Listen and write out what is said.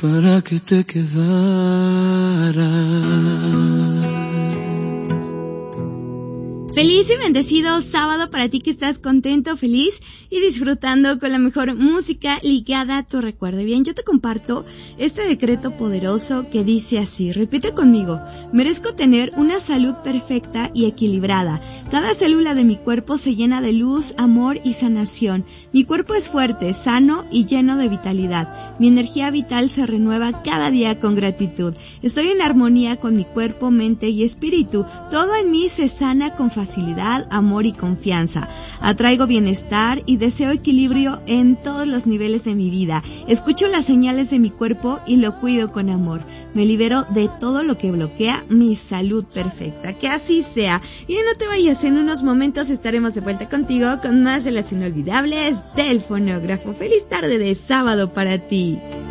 para que te quedaras. Feliz y bendecido sábado para ti que estás contento, feliz y disfrutando con la mejor música ligada a tu recuerdo. Bien, yo te comparto este decreto poderoso que dice así, repite conmigo: merezco tener una salud perfecta y equilibrada. Cada célula de mi cuerpo se llena de luz, amor y sanación. Mi cuerpo es fuerte, sano y lleno de vitalidad. Mi energía vital se renueva cada día con gratitud. Estoy en armonía con mi cuerpo, mente y espíritu. Todo en mí se sana con facilidad, amor y confianza. Atraigo bienestar y deseo equilibrio en todos los niveles de mi vida. Escucho las señales de mi cuerpo y lo cuido con amor. Me libero de todo lo que bloquea mi salud perfecta. Que así sea. Y no te vayas, en unos momentos estaremos de vuelta contigo con más de las inolvidables del fonógrafo. Feliz tarde de sábado para ti.